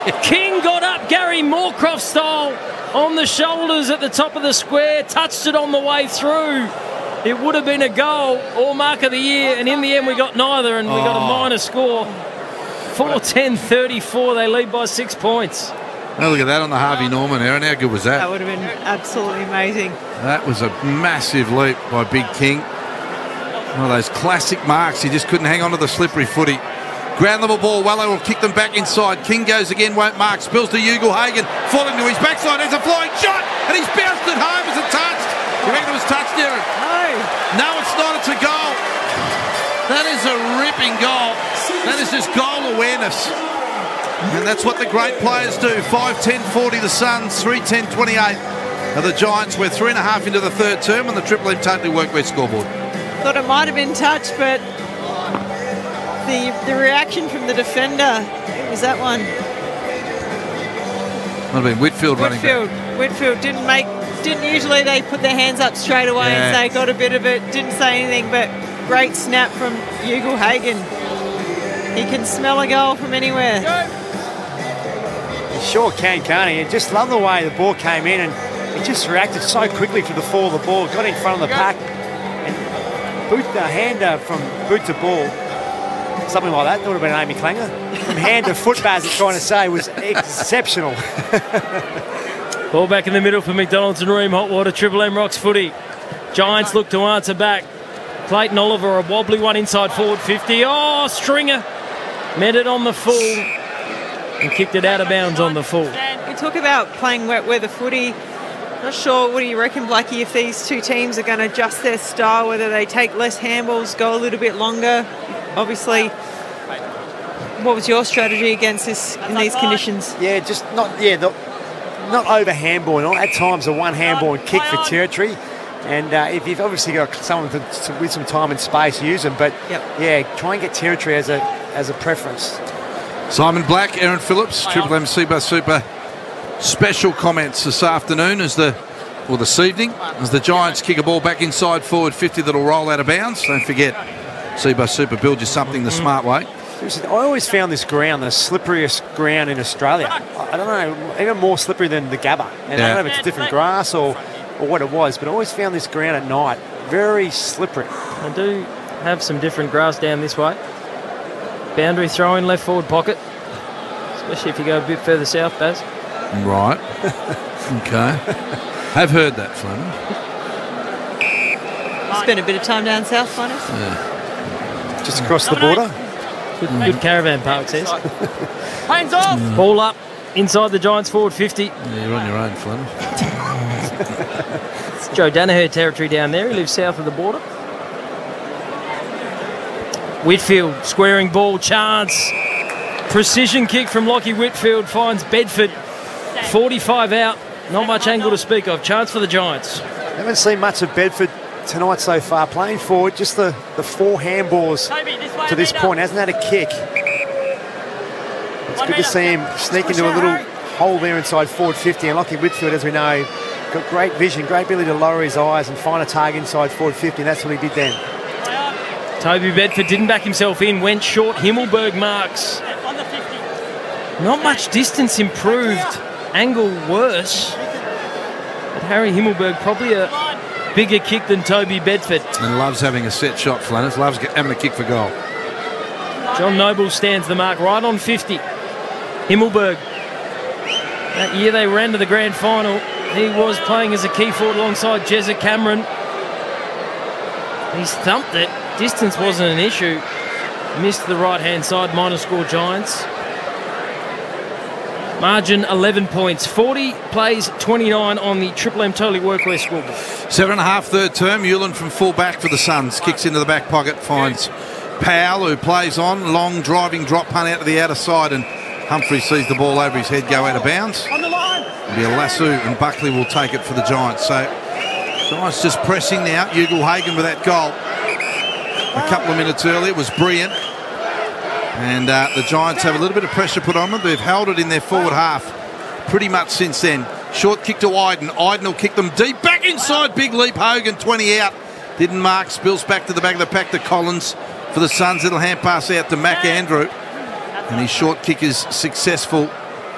King got up Gary Moorcroft style on the shoulders at the top of the square, touched it on the way through. It would have been a goal or mark of the year, and in the end we got neither, and we got a minor score. 4-10-34, they lead by 6 points. Oh, look at that on the Harvey Norman, Aaron. How good was that? That would have been absolutely amazing. That was a massive leap by Big King. One of those classic marks. He just couldn't hang on to the slippery footy. Ground level ball, Wallow will kick them back inside. King goes again, won't mark. Spills to Ugle-Hagan, falling to his backside. There's a flying shot, and he's bounced it home. Is it touched? You reckon it was touched, Darren? No, it's not. It's a goal. That is a ripping goal. That is just goal awareness. And that's what the great players do. 5-10-40 the Suns, 3-10-28 are the Giants. We're 3.5 into the third term on the Triple M Totally Workwear scoreboard. Thought it might have been touched, but the reaction from the defender, it was that one. Might have been Whitfield running back. Whitfield didn't usually they put their hands up straight away and say got a bit of it, didn't say anything, but great snap from Ugle-Hagan. He can smell a goal from anywhere. He sure can, can't he? I just love the way the ball came in, and he just reacted so quickly to the fall of the ball, got in front of the pack, and boot the hander from boot to ball. Something like that, that would have been Amy Klanger. From hand to foot, Baz is trying to say, was exceptional. Ball back in the middle for McDonald's and Ream Hotwater. Triple M rocks footy. Giants look to answer back. Clayton Oliver, a wobbly one inside forward 50. Oh, Stringer met it on the full and kicked it out of bounds on the full. We talk about playing wet weather footy. Not sure, what do you reckon, Blackie, if these two teams are going to adjust their style, whether they take less handballs, go a little bit longer? Obviously, what was your strategy against this in these conditions? Yeah, just not over handballing. At times, a one handball and kick for territory. And if you've obviously got someone with some time and space, use them. But yeah, try and get territory as a preference. Simon Black, Aaron Phillips, Triple M Super special comments this afternoon this evening as the Giants kick a ball back inside forward 50 that'll roll out of bounds. Don't forget, Super build you something the smart way. I always found this ground the slipperiest ground in Australia. I don't know, even more slippery than the Gabba. And I don't know if it's different grass or what it was, but I always found this ground at night very slippery. I do have some different grass down this way. Boundary throw in left forward pocket, especially if you go a bit further south, Baz. Right. Okay. Have heard that, Fleming. Spent a bit of time down south, Finers. Yeah. Just across the border. Good caravan park, says. Hands off! Ball up inside the Giants forward 50. Yeah, you're on your own, Fleming. It's Joe Danaher territory down there. He lives south of the border. Whitfield squaring ball, chance. Precision kick from Lockie Whitfield finds Bedford. 45 out. Not much angle to speak of. Chance for the Giants. Haven't seen much of Bedford tonight so far. Playing forward, just the four handballs to this point. Hasn't had a kick. It's good to see him sneak into a little hole there inside forward 50. And Lockie Whitfield, as we know, got great vision, great ability to lower his eyes and find a target inside forward 50. And that's what he did then. Toby Bedford didn't back himself in, went short. Himmelberg marks. Not much distance improved. Angle worse. But Harry Himmelberg probably a bigger kick than Toby Bedford. And loves having a set shot, Flanners. Loves having a kick for goal. John Noble stands the mark right on 50. Himmelberg. That year they ran to the grand final. He was playing as a key forward alongside Jezza Cameron. He's thumped it. Distance wasn't an issue. Missed the right-hand side. Minor score Giants. Margin 11 points. 40 plays 29 on the Triple M Totally Workwear scoreboard. 7.5 third term. Hewlin from full back for the Suns. Kicks into the back pocket. Finds Powell, who plays on. Long driving drop punt out to the outer side. And Humphrey sees the ball over his head go out of bounds. It'll be a lasso and Buckley will take it for the Giants. So Giants just pressing now. Ugle-Hagan with that goal. A couple of minutes earlier. It was brilliant. And the Giants have a little bit of pressure put on them. They've held it in their forward half pretty much since then. Short kick to Iden. Iden will kick them deep. Back inside. Big leap. Hogan 20 out. Didn't mark. Spills back to the back of the pack to Collins for the Suns. Little hand pass out to Mac Andrew. And his short kick is successful